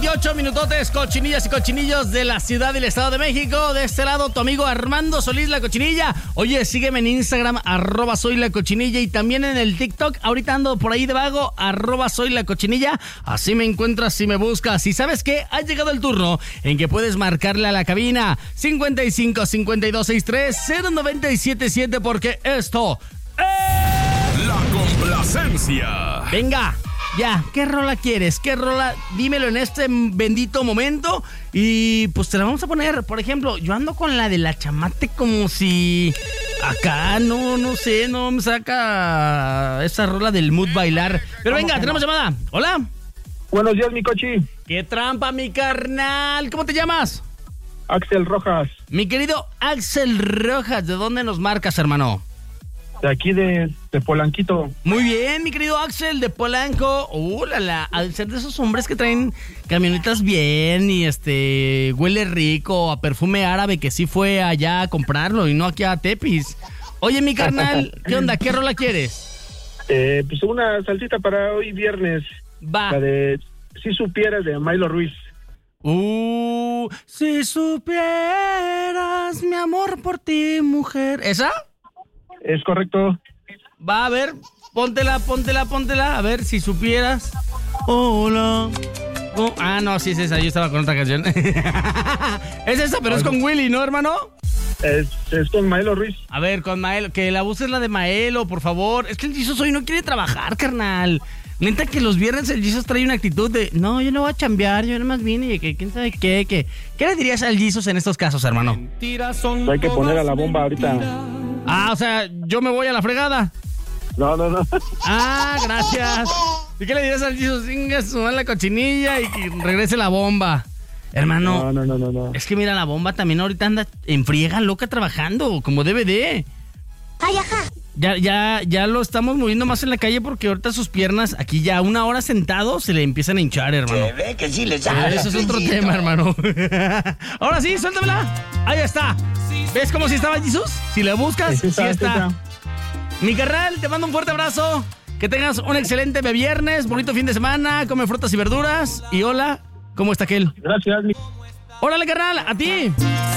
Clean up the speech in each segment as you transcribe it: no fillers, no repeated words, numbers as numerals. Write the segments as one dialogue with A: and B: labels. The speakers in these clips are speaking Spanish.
A: 28 minutotes, cochinillas y cochinillos de la ciudad y el estado de México. De este lado, tu amigo Armando Solís, la cochinilla. Oye, sígueme en Instagram, @soylacochinilla, y también en el TikTok. Ahorita ando por ahí de vago, @soylacochinilla. Así me encuentras si me buscas. Y ¿sabes qué? Ha llegado el turno en que puedes marcarle a la cabina 55 52 63 0977, porque esto es
B: La Complacencia.
A: Venga, ya, ¿qué rola quieres? ¿Qué rola? Dímelo en este bendito momento y pues te la vamos a poner. Por ejemplo, yo ando con la de La Chamate como si acá, no sé, no me saca esa rola del mood bailar. Pero venga, tenemos llamada. Hola.
C: Buenos días, mi cochi.
A: ¡Qué trampa, mi carnal! ¿Cómo te llamas?
C: Axel Rojas,
A: Mi querido Axel Rojas, ¿de dónde nos marcas, hermano?
C: de aquí de Polanquito.
A: Muy bien, mi querido Axel de Polanco. Al ser de esos hombres que traen camionetas bien y huele rico a perfume árabe, que sí fue allá a comprarlo y no aquí a Tepis. Oye, mi carnal, ¿qué onda? ¿Qué rola quieres?
C: Pues una salsita para hoy viernes.
A: Va.
C: La de Si Supieras, de Milo Ruiz.
A: Si supieras mi amor por ti, mujer. ¿Esa?
C: Es correcto.
A: Va, a ver, póntela. A ver, si supieras. Hola. No, sí es esa, yo estaba con otra canción. Es esa, pero es con Willy, ¿no, hermano?
C: Es con Maelo Ruiz.
A: A ver, con Maelo, que la voz es la de Maelo, por favor. Es que el Jesus hoy no quiere trabajar, carnal. Neta que los viernes el Jesus trae una actitud de, no, yo no voy a chambear, yo nada más vine y que quién sabe qué. ¿Qué le dirías al Jesus en estos casos, hermano?
C: Hay que poner a la bomba ahorita.
A: O sea, yo me voy a la fregada.
C: No.
A: Gracias. ¿Y qué le dirías al Jesus? Venga, suma la cochinilla y que regrese la bomba. Hermano.
C: No.
A: Es que mira, la bomba también ahorita anda en friega loca trabajando, como debe de.
D: Ay, ajá.
A: Ya lo estamos moviendo más en la calle porque ahorita sus piernas, aquí ya una hora sentado, se le empiezan a hinchar, hermano.
D: Se ve que sí le sale.
A: Eso es otro tema, hermano. Ahora sí, suéltamela. Ahí está. ¿Ves cómo si estaba Jesus? Si la buscas, sí está. Mi carnal, te mando un fuerte abrazo. Que tengas un excelente viernes, bonito fin de semana, come frutas y verduras. Y hola, ¿cómo está aquel?
C: Gracias, mi...
A: Órale, carnal, a ti.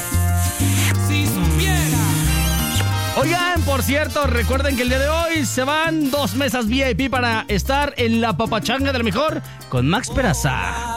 A: Oigan, por cierto, recuerden que el día de hoy se van 2 mesas VIP para estar en la papachanga de la mejor con Max Peraza.